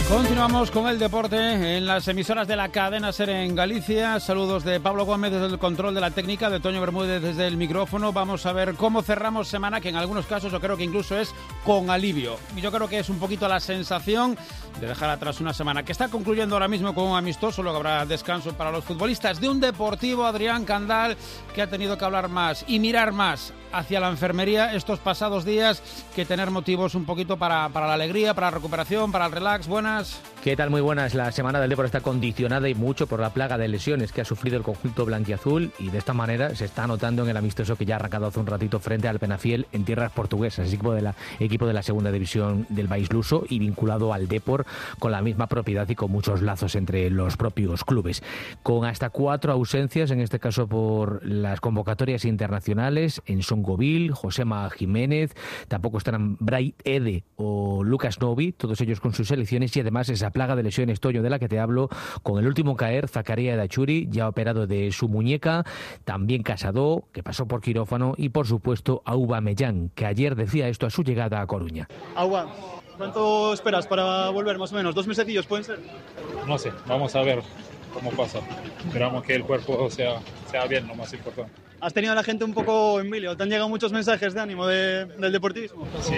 Continuamos con el deporte en las emisoras de la cadena SER en Galicia. Saludos de Pablo Gómez desde el control de la técnica, de Toño Bermúdez desde el micrófono. Vamos a ver cómo cerramos semana, que en algunos casos yo creo que incluso es con alivio. Yo creo que es un poquito la sensación de dejar atrás una semana que está concluyendo ahora mismo con un amistoso. Luego habrá descanso para los futbolistas de un Deportivo, Adrián Candal, que ha tenido que hablar más y mirar más hacia la enfermería estos pasados días que tener motivos un poquito para la alegría, para la recuperación, para el relax. Buenas. ¿Qué tal? Muy buenas. La semana del Depor está condicionada y mucho por la plaga de lesiones que ha sufrido el conjunto blanquiazul, y de esta manera se está notando en el amistoso que ya ha arrancado hace un ratito frente al Penafiel en tierras portuguesas, equipo de la segunda división del país luso y vinculado al Depor con la misma propiedad y con muchos lazos entre los propios clubes. Con hasta 4 ausencias, en este caso por las convocatorias internacionales, en Songovil, Josema Jiménez, tampoco estarán Bright Ede o Lucas Novi, todos ellos con sus selecciones, y además esa plaga de lesiones, Toño, de la que te hablo, con el último caer, Zakaria Dachuri, ya operado de su muñeca, también Casado, que pasó por quirófano, y por supuesto Aubameyang, que ayer decía esto a su llegada a Coruña. Agua, ¿cuánto esperas para volver más o menos? 2 mesecillos, ¿pueden ser? No sé, vamos a ver cómo pasa. Esperamos que el cuerpo sea bien, lo más importante. ¿Has tenido a la gente un poco en vilo? ¿Te han llegado muchos mensajes de ánimo del deportivismo? Sí,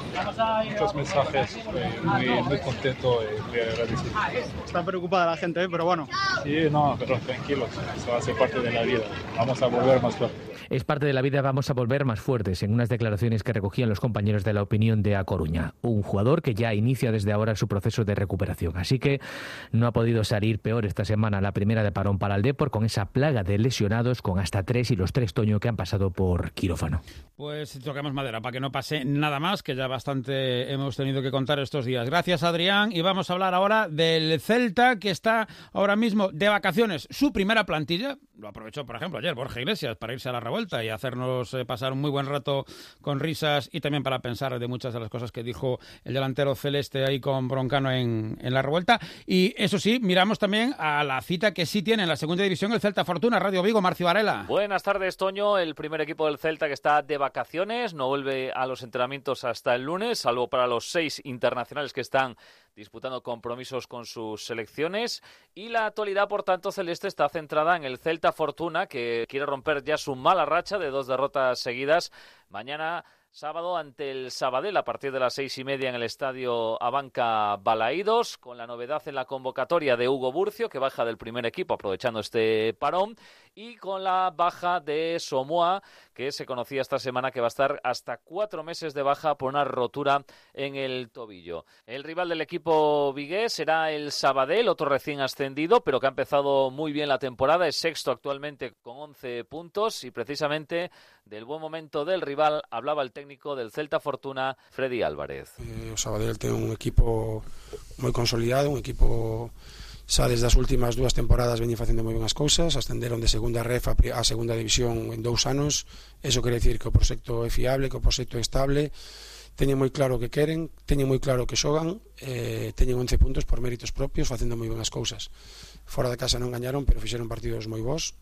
muchos mensajes, muy contento y muy agradecido. Está preocupada la gente, pero bueno. Sí, no, pero tranquilos, eso hace parte de la vida. Vamos a volver más fuertes. Es parte de la vida, vamos a volver más fuertes, en unas declaraciones que recogían los compañeros de La Opinión de A Coruña. Un jugador que ya inicia desde ahora su proceso de recuperación. Así que no ha podido salir peor esta semana la primera de parón para el Depor, con esa plaga de lesionados, con hasta 3 y los 3, Toño, que han pasado por quirófano. Pues toquemos madera para que no pase nada más, que ya bastante hemos tenido que contar estos días. Gracias, Adrián. Y vamos a hablar ahora del Celta, que está ahora mismo de vacaciones. Su primera plantilla lo aprovechó, por ejemplo, ayer Borja Iglesias para irse a la revuelta y hacernos pasar un muy buen rato con risas, y también para pensar de muchas de las cosas que dijo el delantero celeste ahí con Broncano en la revuelta. Y eso sí, miramos también a la cita que sí tiene en la segunda división el Celta Fortuna. Radio Vigo, Marcio Varela. Buenas tardes, Toño. El primer equipo del Celta que está de vacaciones, no vuelve a los entrenamientos hasta el lunes, salvo para los 6 internacionales que están disputando compromisos con sus selecciones, y la actualidad, por tanto, celeste está centrada en el Celta Fortuna, que quiere romper ya su mala racha de 2 derrotas seguidas. Mañana sábado ante el Sabadell a partir de las 6:30 en el estadio Abanca Balaídos, con la novedad en la convocatoria de Hugo Burcio, que baja del primer equipo aprovechando este parón, y con la baja de Somoa, que se conocía esta semana que va a estar hasta 4 meses de baja por una rotura en el tobillo. El rival del equipo vigués será el Sabadell, otro recién ascendido, pero que ha empezado muy bien la temporada, es sexto actualmente con 11 puntos, y precisamente del buen momento del rival hablaba el técnico del Celta Fortuna, Freddy Álvarez. O Sabadell ten un equipo moi consolidado, un equipo xa desde as últimas 2 temporadas veñen facendo moi ben as cousas, ascenderon de segunda ref a segunda división en 2 anos. Eso quere dicir que o proxecto é fiable, que o proxecto é estable, teñen moi claro o que queren, teñen moi claro o que xogan, teñen 11 puntos por méritos propios, facendo moi ben as cousas. Fora da casa non gañaron, pero fixeron partidos moi bons,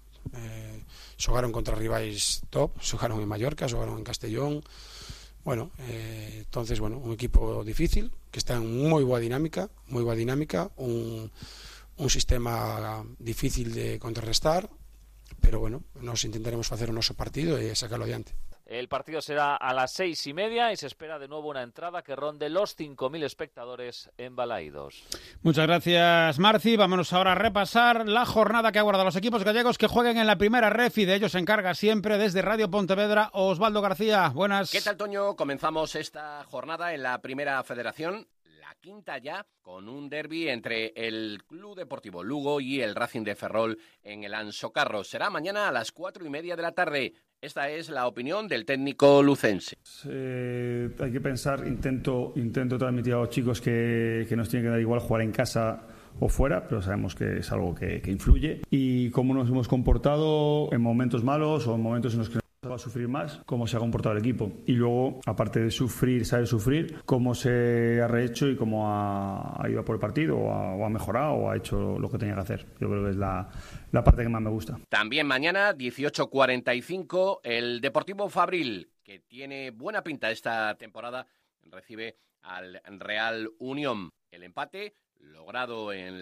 xogaron contra rivais top, xogaron en Mallorca, xogaron en Castellón. Bueno, entonces, un equipo difícil, que está en moi boa dinámica, un sistema difícil de contrarrestar, pero nos intentaremos facer o noso partido e sacarlo adiante. El partido será a las 6:30 y se espera de nuevo una entrada que ronde los 5.000 espectadores en Balaídos. Muchas gracias, Marci. Vámonos ahora a repasar la jornada que aguarda a los equipos gallegos que jueguen en la primera ref, y de ellos se encarga siempre desde Radio Pontevedra Osvaldo García. Buenas. ¿Qué tal, Toño? Comenzamos esta jornada en la Primera Federación, la quinta ya, con un derbi entre el Club Deportivo Lugo y el Racing de Ferrol en el Anso Carro. Será mañana a las 4:30 de la tarde. Esta es la opinión del técnico lucense. Hay que pensar, intento transmitir a los chicos que nos tiene que dar igual jugar en casa o fuera, pero sabemos que es algo que influye, y cómo nos hemos comportado en momentos malos o en momentos en los que va a sufrir más, cómo se ha comportado el equipo, y luego, aparte de sufrir, sabe sufrir, cómo se ha rehecho y cómo ha ido por el partido, o ha mejorado, o ha hecho lo que tenía que hacer. Yo creo que es la parte que más me gusta. También mañana, 18:45, el Deportivo Fabril, que tiene buena pinta esta temporada, recibe al Real Unión. El El empate logrado en